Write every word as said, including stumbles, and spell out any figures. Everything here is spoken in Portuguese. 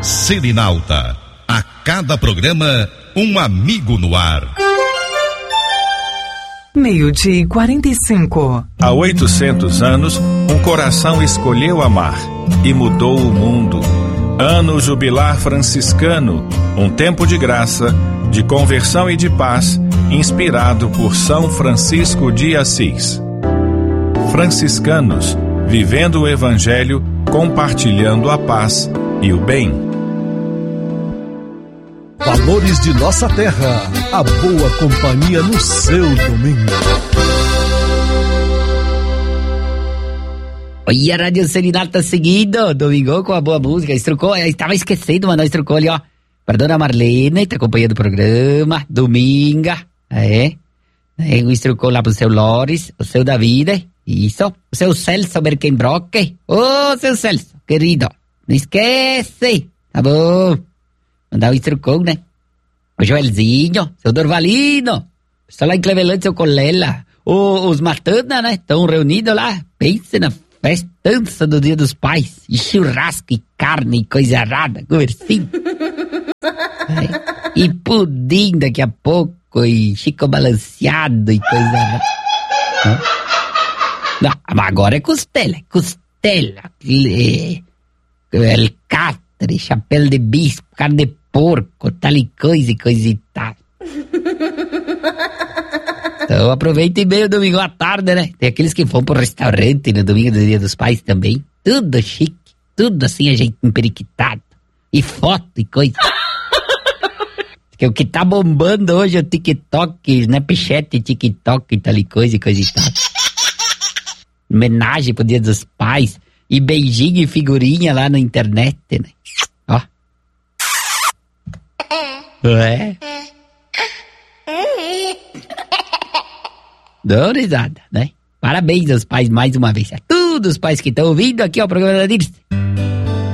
Serenalta. A cada programa, um amigo no ar. Meio-dia e quarenta e cinco. Há oitocentos anos, um coração escolheu amar e mudou o mundo. Ano jubilar franciscano, um tempo de graça, de conversão e de paz, inspirado por São Francisco de Assis. Franciscanos, vivendo o Evangelho, compartilhando a paz e o bem. Valores de nossa terra, a boa companhia no seu domingo. Oi, a Rádio Serenalta seguindo, domingo com a boa música. Estrucou, eu estava esquecendo, mas não estrucou ali, ó. Para dona Marlene, tá acompanhando o programa, dominga, é. é o estrucou lá pro seu Loris, o seu David, isso. O seu Celso Berkenbrock. Ô, oh, seu Celso, querido, não esquece, tá bom? Mandar o estrucou, né? O Joelzinho, seu Dorvalino, pessoal lá em Cleveland, seu Colela. O, os Matana, né? Estão reunidos lá, pense na festança do Dia dos Pais, e churrasco, e carne, e coisa errada, conversinho. É. E pudim daqui a pouco, e chico balanceado, e coisa errada. Não, mas agora é costela, costela, é, alcatre, chapéu de bispo, carne de porco, tal e coisa e coisa e tal. Então aproveitem bem o domingo à tarde, né? Tem aqueles que vão pro restaurante no domingo do Dia dos Pais também. Tudo chique, tudo assim, a gente emperiquitado. E foto e coisa. Porque o que tá bombando hoje é o TikTok, Snapchat, TikTok e tal e coisa e coisa e tal. Homenagem pro Dia dos Pais. E beijinho e figurinha lá na internet, né? Ó. É. Dão risada, né? Parabéns aos pais mais uma vez. A todos os pais que estão ouvindo aqui, ó, o programa da Dirce.